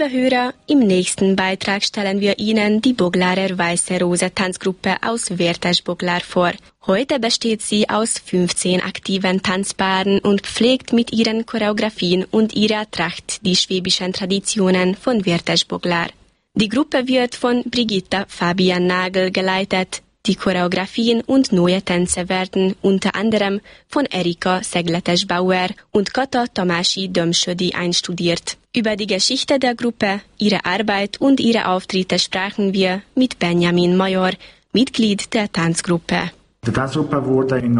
Liebe Hörer, im nächsten Beitrag stellen wir Ihnen die Boglarer Weiße Rose Tanzgruppe aus Vértes-Boglar vor. Heute besteht sie aus 15 aktiven Tanzpaaren und pflegt mit ihren Choreografien und ihrer Tracht die schwäbischen Traditionen von Vértes-Boglar. Die Gruppe wird von Brigitta Fabian Nagel geleitet. Die Choreografien und neue Tänze werden unter anderem von Erika Szegletes-Bauer und Kata Tamási Dömsödi einstudiert. Über die Geschichte der Gruppe, ihre Arbeit und ihre Auftritte sprachen wir mit Benjamin Major, Mitglied der Tanzgruppe. Die Tanzgruppe wurde in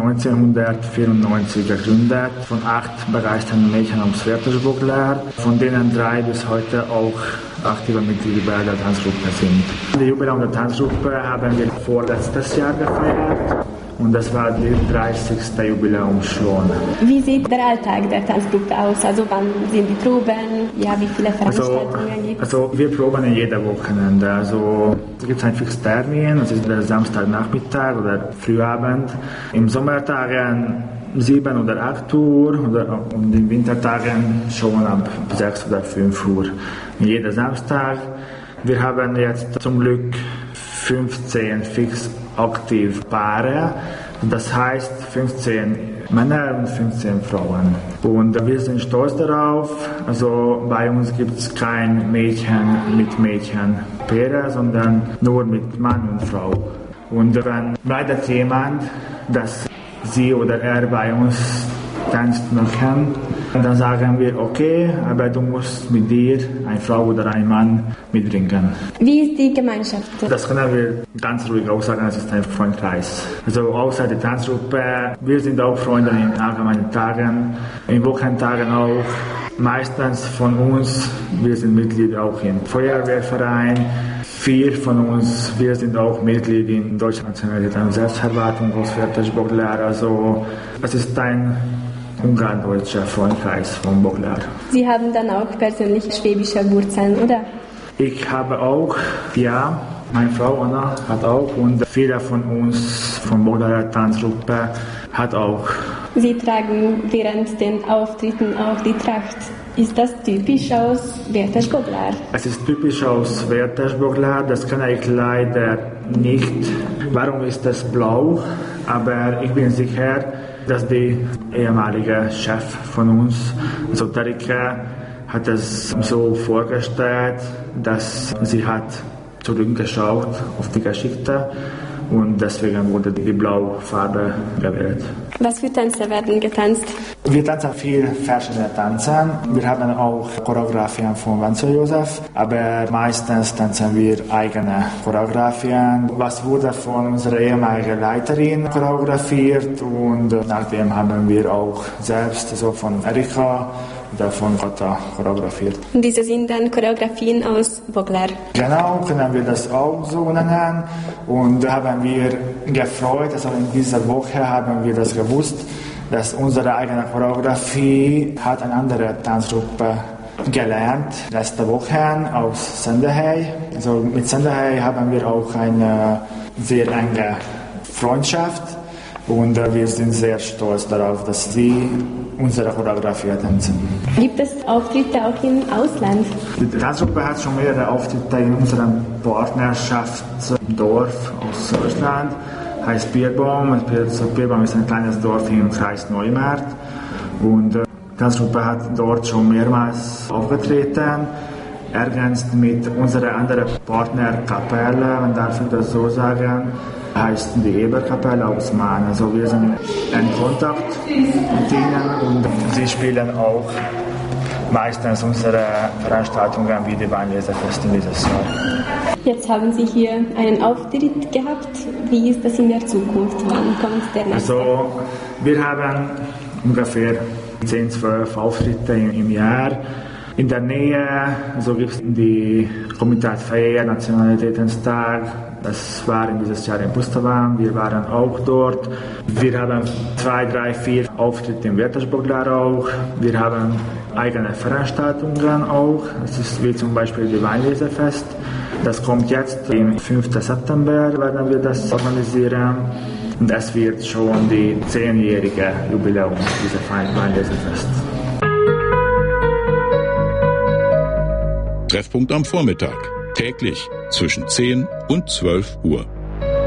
1994 gegründet von 8 begeisterten Mädchen aus Vértes-Boglar, von denen 3 bis heute auch aktive Mitglieder der Tanzgruppe sind. Die Jubiläum der Tanzgruppe haben wir vorletztes Jahr gefeiert und das war die 30. Jubiläum schon. Wie sieht der Alltag der Tanzgruppe aus? Also wann sind die Proben? Ja, wie viele Veranstaltungen gibt es? Also wir proben jede Wochenende. Also es gibt einen fixen Termin, das ist der Samstagnachmittag oder Frühabend. Im Sommertagen 7 oder 8 Uhr und in Wintertagen schon ab 6 oder 5 Uhr. Jeden Samstag. Wir haben jetzt zum Glück 15 fix aktiv Paare. Das heißt 15 Männer und 15 Frauen. Und wir sind stolz darauf. Also bei uns gibt es kein Mädchen mit Mädchenpaare, sondern nur mit Mann und Frau. Und wenn leidet jemand, dass sie oder er bei uns tanzt möchten, dann sagen wir, okay, aber du musst mit dir eine Frau oder einen Mann mitbringen. Wie ist die Gemeinschaft? Das können wir ganz ruhig auch sagen, es ist ein Freundkreis. Also außer der Tanzgruppe, wir sind auch Freunde in allgemeinen Tagen, in Wochentagen auch. Meistens von uns, wir sind Mitglieder auch im Feuerwehrverein. 4 von uns, wir sind auch Mitglied in Deutscher Nationalität und Selbstverwaltung aus Vértes-Boglar. Also es ist ein ungarn-deutscher Freundkreis von Boglar. Sie haben dann auch persönlich schwäbische Wurzeln, oder? Ich habe auch, ja. Meine Frau Anna hat auch und viele von uns von Boglarer Tanzgruppe hat auch. Sie tragen während den Auftritten auch die Tracht. Ist das typisch aus Vértes-Boglar? Es ist typisch aus Vértes-Boglar, das kann ich leider nicht. Warum ist das blau? Aber ich bin sicher, dass die ehemalige Chef von uns, also Terika, hat es so vorgestellt, dass sie hat zurückgeschaut auf die Geschichte und deswegen wurde die blaue Farbe gewählt. Was für Tänze werden getanzt? Wir tanzen viel verschiedene Tänze. Wir haben auch Choreografien von Wenzel Josef, aber meistens tanzen wir eigene Choreografien. Was wurde von unserer ehemaligen Leiterin choreografiert und nachdem haben wir auch selbst so von Erika oder von Kata choreografiert. Und diese sind dann Choreografien aus Boglar? Genau, können wir das auch so nennen. Und haben wir gefreut, also in dieser Woche haben wir das gewusst, dass unsere eigene Choreografie hat eine andere Tanzgruppe gelernt. Letzte Woche aus Sendehely. Also mit Sendehely haben wir auch eine sehr enge Freundschaft. Und wir sind sehr stolz darauf, dass sie unsere Choreografie tanzen. Gibt es Auftritte auch im Ausland? Die Tanzgruppe hat schon mehrere Auftritte in unserem Partnerschaftsdorf aus Deutschland. Heißt Bierbaum. Bierbaum ist ein kleines Dorf im Kreis Neumarkt. Und die Tanzgruppe hat dort schon mehrmals aufgetreten. Ergänzt mit unserer anderen Partnerkapelle, man darf ich das so sagen, heißt die Eberkapelle aus Mahn. Also wir sind in Kontakt mit ihnen und sie spielen auch meistens unsere Veranstaltungen wie die Weinlesefest dieses Jahr. Jetzt haben Sie hier einen Auftritt gehabt. Wie ist das in der Zukunft? Wann kommt der nächste? Also wir haben ungefähr 10, 12 Auftritte im Jahr. In der Nähe gibt es die Komitat Feier, Nationalitätenstag. Das war in dieses Jahr in Pustavan. Wir waren auch dort. Wir haben 2, 3, 4 Auftritte in Vértes-Boglar auch. Wir haben eigene Veranstaltungen auch. Das ist wie zum Beispiel die Weinlesefest. Das kommt jetzt am 5. September, werden wir das organisieren. Und es wird schon die 10-jährige Jubiläum dieser Weinlesefest. Treffpunkt am Vormittag. Täglich zwischen 10 und 12 Uhr.